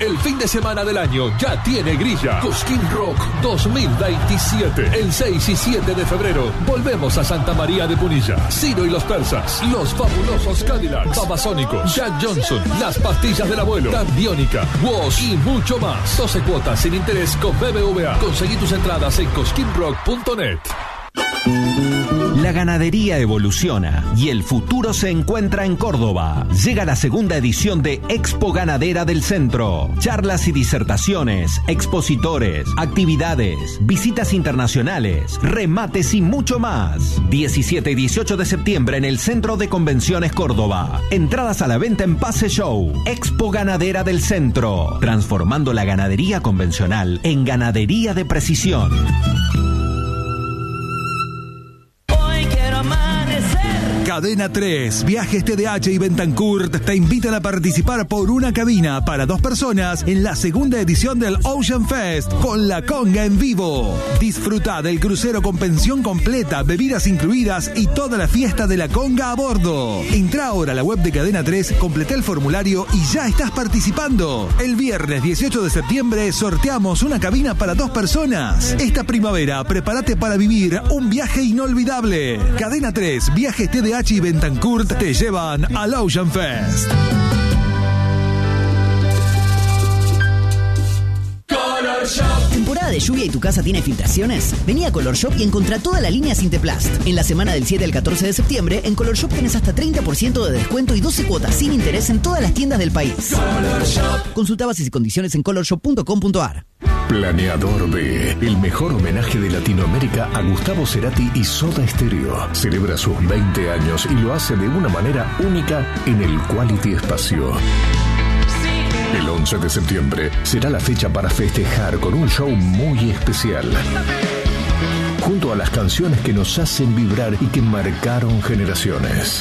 El fin de semana del año ya tiene grilla. Cosquín Rock 2027. El 6 y 7 de febrero volvemos a Santa María de Punilla. Ciro y los Persas, Los Fabulosos Cadillacs, Babasónicos, Jack Johnson, Las Pastillas del Abuelo, Tambiónica, Woz y mucho más. 12 cuotas sin interés con BBVA. Conseguí tus entradas en cosquinrock.net. La ganadería evoluciona y el futuro se encuentra en Córdoba. Llega la segunda edición de Expo Ganadera del Centro. Charlas y disertaciones, expositores, actividades, visitas internacionales, remates y mucho más. 17 y 18 de septiembre en el Centro de Convenciones Córdoba. Entradas a la venta en Pase Show. Expo Ganadera del Centro. Transformando la ganadería convencional en ganadería de precisión. Cadena 3, Viajes TDH y Bentancourt te invitan a participar por una cabina para 2 personas en la segunda edición del Ocean Fest con La Conga en vivo. Disfruta del crucero con pensión completa, bebidas incluidas y toda la fiesta de La Conga a bordo. Entra ahora a la web de Cadena 3, completa el formulario y ya estás participando. El viernes 18 de septiembre sorteamos una cabina para 2 personas. Esta primavera prepárate para vivir un viaje inolvidable. Cadena 3, Viajes TDH y Bentancourt te llevan al Ocean Fest. Color Shop. ¿Temporada de lluvia y tu casa tiene filtraciones? Vení a Color Shop y encontrá toda la línea Sinteplast. En la semana del 7 al 14 de septiembre, en Color Shop tenés hasta 30% de descuento y 12 cuotas sin interés en todas las tiendas del país. Color Shop. Consulta bases y condiciones en colorshop.com.ar. Planeador B, el mejor homenaje de Latinoamérica a Gustavo Cerati y Soda Stereo. Celebra sus 20 años y lo hace de una manera única en el Quality Espacio. El 11 de septiembre será la fecha para festejar con un show muy especial. Junto a las canciones que nos hacen vibrar y que marcaron generaciones.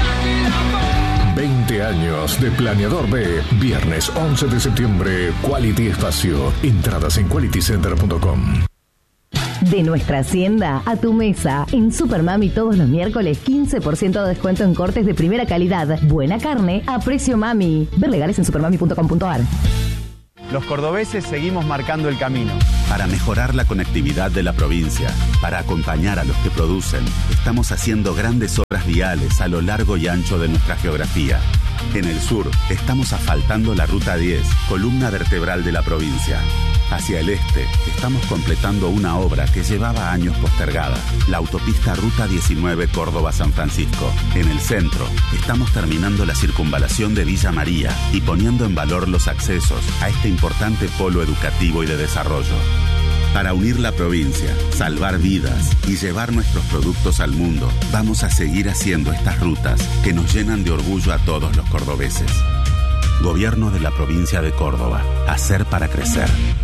20 años de Planeador B, viernes 11 de septiembre, Quality Espacio. Entradas en qualitycenter.com. De nuestra hacienda a tu mesa. En Supermami todos los miércoles 15% de descuento en cortes de primera calidad. Buena carne a precio mami. Ver legales en supermami.com.ar. Los cordobeses seguimos marcando el camino. Para mejorar la conectividad de la provincia, para acompañar a los que producen, estamos haciendo grandes obras viales a lo largo y ancho de nuestra geografía. En el sur, estamos asfaltando la Ruta 10, columna vertebral de la provincia. Hacia el este, estamos completando una obra que llevaba años postergada, la autopista Ruta 19 Córdoba-San Francisco. En el centro, estamos terminando la circunvalación de Villa María y poniendo en valor los accesos a este importante polo educativo y de desarrollo. Para unir la provincia, salvar vidas y llevar nuestros productos al mundo, vamos a seguir haciendo estas rutas que nos llenan de orgullo a todos los cordobeses. Gobierno de la provincia de Córdoba. Hacer para crecer.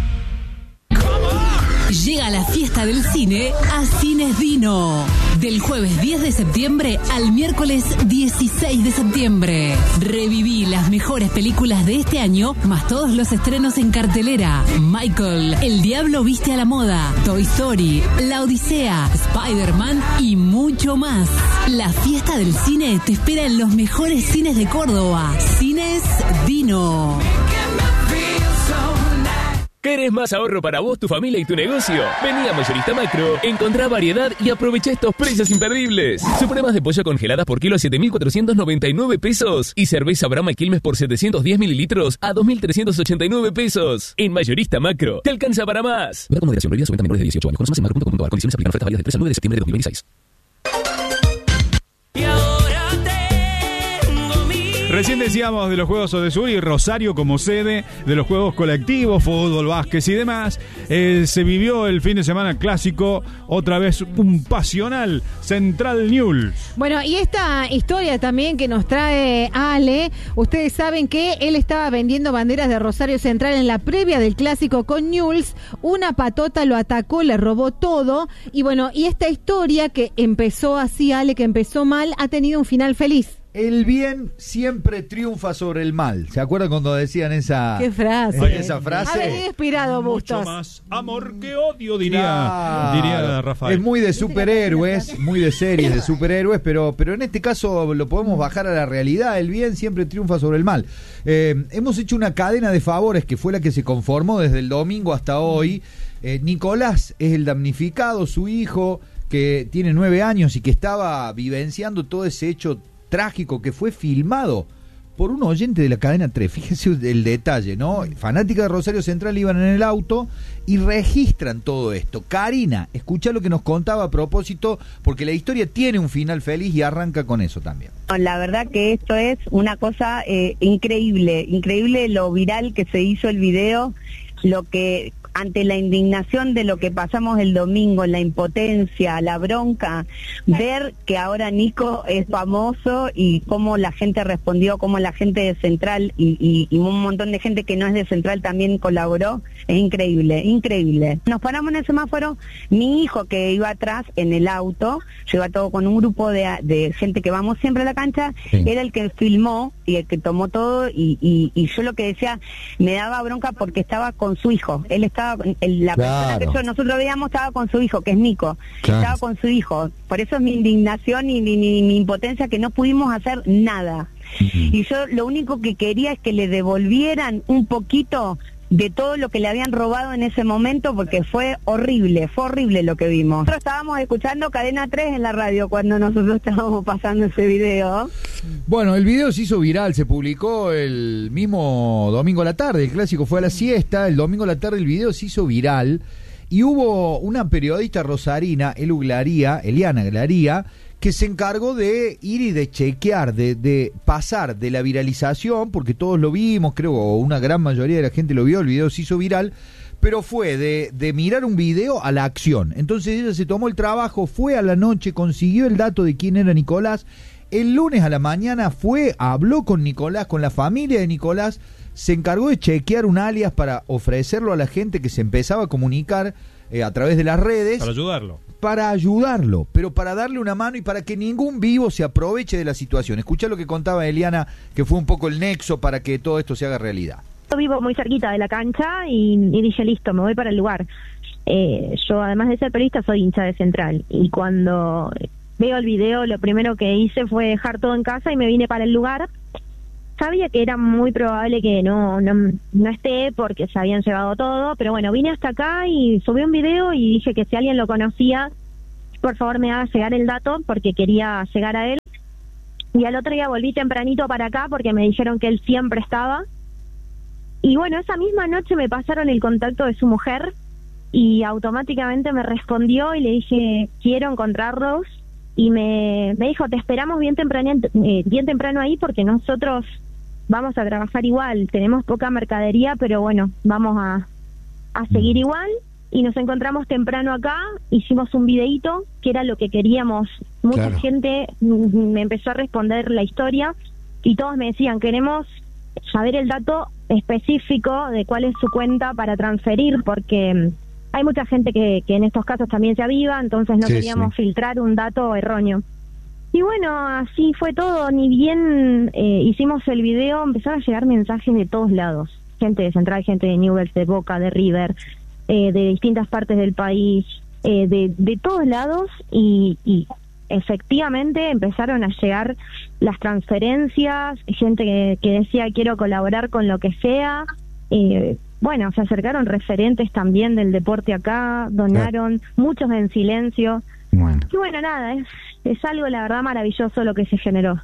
Llega la fiesta del cine a Cines Dino. Del jueves 10 de septiembre al miércoles 16 de septiembre. Reviví las mejores películas de este año, más todos los estrenos en cartelera. Michael, El Diablo Viste a la Moda, Toy Story, La Odisea, Spider-Man y mucho más. La fiesta del cine te espera en los mejores cines de Córdoba. Cines Dino. ¿Querés más ahorro para vos, tu familia y tu negocio? Vení a Mayorista Macro, encontrá variedad y aprovecha estos precios imperdibles. Supremas de pollo congeladas por kilo a 7.499 pesos y cerveza Brahma Quilmes por 710 mililitros a 2.389 pesos. En Mayorista Macro, te alcanza para más. Ver con moderación, prohibida su venta a menores de 18 años. Conoce más en macro.com.ar. Condiciones aplican. Ofertas válidas del 3 al 9 de septiembre de 2026. Recién decíamos de los Juegos Odesur y Rosario como sede de los Juegos Colectivos, fútbol, básquet y demás. Se vivió el fin de semana clásico, otra vez un pasional Central Newell's. Bueno, y esta historia también que nos trae Ale, ustedes saben que él estaba vendiendo banderas de Rosario Central en la previa del clásico con Newell's, una patota lo atacó, le robó todo, y bueno, y esta historia que empezó así, Ale, que empezó mal, ha tenido un final feliz. El bien siempre triunfa sobre el mal. ¿Se acuerdan cuando decían esa ¿Qué frase? Esa frase? Ha venido inspirado, Bustos. Mucho más amor que odio, diría Rafael. Es muy de superhéroes, muy de series de superhéroes, pero en este caso lo podemos bajar a la realidad. El bien siempre triunfa sobre el mal. Hemos hecho una cadena de favores que fue la que se conformó desde el domingo hasta hoy. Nicolás es el damnificado, su hijo, que tiene 9 años y que estaba vivenciando todo ese hecho trágico que fue filmado por un oyente de la cadena 3. Fíjense el detalle, ¿no? Fanática de Rosario Central, iban en el auto y registran todo esto. Karina, escuchá lo que nos contaba a propósito, porque la historia tiene un final feliz y arranca con eso también. La verdad que esto es una cosa increíble lo viral que se hizo el video, lo que ante la indignación de lo que pasamos el domingo, la impotencia, la bronca, ver que ahora Nico es famoso y cómo la gente respondió, cómo la gente de Central y un montón de gente que no es de Central también colaboró, es increíble. Nos paramos en el semáforo, mi hijo que iba atrás en el auto, yo iba todo con un grupo de gente que vamos siempre a la cancha, sí. Era el que filmó y el que tomó todo y yo lo que decía, me daba bronca porque estaba con su hijo, él estaba la persona que nosotros veíamos estaba con su hijo, que es Nico, estaba con su hijo, por eso es mi indignación y mi impotencia que no pudimos hacer nada. Y yo lo único que quería es que le devolvieran un poquito de todo lo que le habían robado en ese momento, porque fue horrible lo que vimos. Nosotros estábamos escuchando Cadena 3 en la radio cuando nosotros estábamos pasando ese video. Bueno, el video se hizo viral, se publicó el mismo domingo a la tarde, el clásico fue a la siesta, el domingo a la tarde el video se hizo viral y hubo una periodista rosarina, Eliana Glaría, que se encargó de ir y de chequear, de pasar de la viralización, porque todos lo vimos, creo, o una gran mayoría de la gente lo vio, el video se hizo viral, pero fue de mirar un video a la acción. Entonces ella se tomó el trabajo, fue a la noche, consiguió el dato de quién era Nicolás, el lunes a la mañana habló con Nicolás, con la familia de Nicolás, se encargó de chequear un alias para ofrecerlo a la gente que se empezaba a comunicar a través de las redes. Para ayudarlo, pero para darle una mano y para que ningún vivo se aproveche de la situación. Escuchá lo que contaba Eliana, que fue un poco el nexo para que todo esto se haga realidad. Yo vivo muy cerquita de la cancha y dije, listo, me voy para el lugar. Yo, además de ser periodista, soy hincha de Central. Y cuando veo el video, lo primero que hice fue dejar todo en casa y me vine para el lugar. Sabía que era muy probable que no esté porque se habían llevado todo, pero bueno, vine hasta acá y subí un video y dije que si alguien lo conocía, por favor me haga llegar el dato porque quería llegar a él. Y al otro día volví tempranito para acá porque me dijeron que él siempre estaba. Y bueno, esa misma noche me pasaron el contacto de su mujer y automáticamente me respondió y le dije, quiero encontrarlos. Y me dijo, te esperamos bien temprano ahí porque nosotros vamos a trabajar igual, tenemos poca mercadería, pero bueno, vamos a seguir igual. Y nos encontramos temprano acá, hicimos un videíto, que era lo que queríamos. Mucha gente me empezó a responder la historia y todos me decían, queremos saber el dato específico de cuál es su cuenta para transferir, porque hay mucha gente que en estos casos también se aviva, entonces no queríamos filtrar un dato erróneo. Y bueno, así fue todo. Ni bien hicimos el video, empezaron a llegar mensajes de todos lados. Gente de Central, gente de Newell's, de Boca, de River, de distintas partes del país, de todos lados. Y efectivamente empezaron a llegar las transferencias, gente que decía quiero colaborar con lo que sea. Bueno, se acercaron referentes también del deporte acá, donaron, muchos en silencio. Y bueno, nada, es algo, la verdad, maravilloso lo que se generó.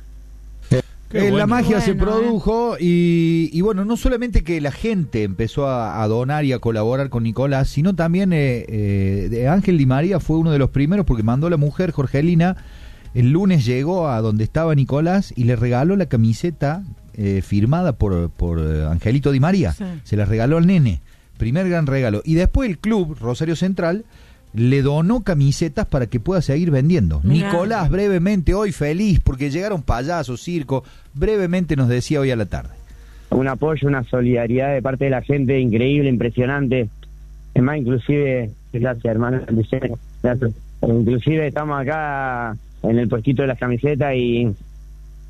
La magia se produjo y bueno, no solamente que la gente empezó a donar y a colaborar con Nicolás, sino también Ángel Di María fue uno de los primeros porque mandó la mujer, Jorgelina, el lunes llegó a donde estaba Nicolás y le regaló la camiseta firmada por Angelito Di María. Se la regaló al nene, primer gran regalo. Y después el club, Rosario Central, le donó camisetas para que pueda seguir vendiendo. Nicolás, brevemente, hoy feliz, porque llegaron payasos, circo, brevemente nos decía hoy a la tarde. Un apoyo, una solidaridad de parte de la gente increíble, impresionante. Es más, inclusive, gracias hermano, gracias. Inclusive estamos acá en el puestito de las camisetas y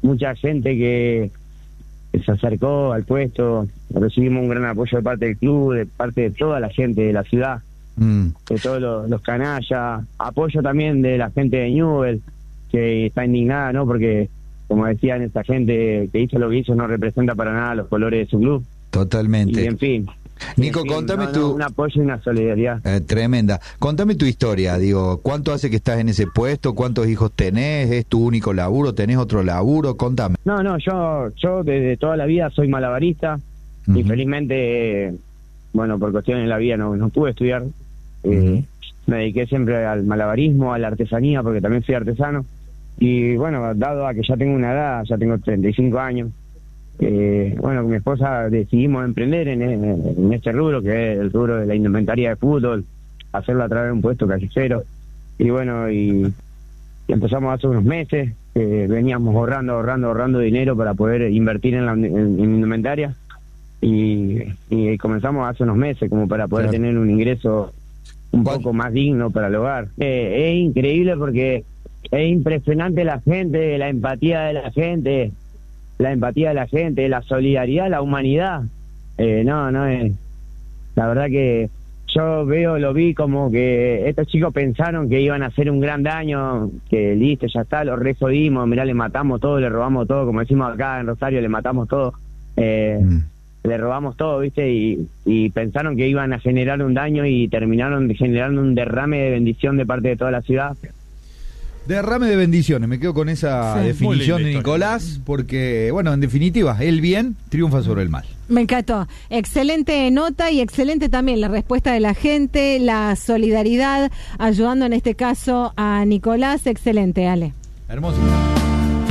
mucha gente que se acercó al puesto, recibimos un gran apoyo de parte del club, de parte de toda la gente de la ciudad, de todos los canallas, apoyo también de la gente de Newell, que está indignada, ¿no? Porque, como decían, esta gente que hizo lo que hizo no representa para nada los colores de su club. Totalmente. Y en fin. Nico, contame un apoyo y una solidaridad. Tremenda. Contame tu historia, digo, ¿cuánto hace que estás en ese puesto? ¿Cuántos hijos tenés? ¿Es tu único laburo? ¿Tenés otro laburo? Contame. No, yo desde toda la vida soy malabarista. Y felizmente, bueno, por cuestiones de la vida no pude estudiar. Me dediqué siempre al malabarismo, a la artesanía, porque también soy artesano. Y bueno, dado a que ya tengo una edad, ya tengo 35 años, bueno, con mi esposa decidimos emprender en este rubro, que es el rubro de la indumentaria de fútbol, hacerlo a través de un puesto callejero. Y bueno, y empezamos hace unos meses, veníamos ahorrando dinero para poder invertir en indumentaria. Y comenzamos hace unos meses como para poder tener un ingreso un poco más digno para el hogar. Es increíble porque es impresionante la gente, la empatía de la gente, la solidaridad, la humanidad. No es, la verdad que yo lo vi como que estos chicos pensaron que iban a hacer un gran daño, que listo, ya está, lo re jodimos, mirá, le matamos todo, le robamos todo, como decimos acá en Rosario, le matamos todo. Le robamos todo, ¿viste? Y pensaron que iban a generar un daño y terminaron generando un derrame de bendición de parte de toda la ciudad. Derrame de bendiciones, me quedo con esa definición de Nicolás, porque, bueno, en definitiva, el bien triunfa sobre el mal. Me encantó. Excelente nota y excelente también la respuesta de la gente, la solidaridad, ayudando en este caso a Nicolás. Excelente, Ale. Hermoso.